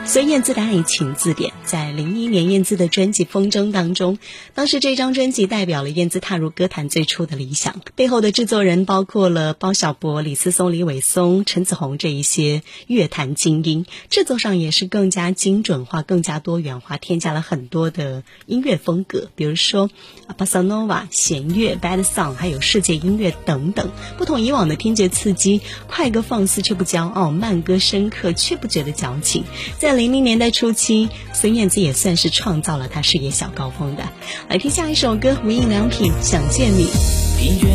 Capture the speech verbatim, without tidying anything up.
孙燕姿的爱情字典，在零一年燕姿的专辑《风筝》当中，当时这张专辑代表了燕姿踏入歌坛最初的理想，背后的制作人包括了包小柏、李思松、李伟松、陈子红这一些乐坛精英，制作上也是更加精准化、更加多元化，添加了很多的音乐风格，比如说巴萨诺瓦、弦乐、bad song， 还有世界音乐等等，不同以往的听觉刺激，快歌放肆却不骄傲，慢歌深刻却不觉得矫情。在零零年代初期，孙燕姿也算是创造了她事业小高峰的。来听下一首歌，无印良品《想见你》。 疲倦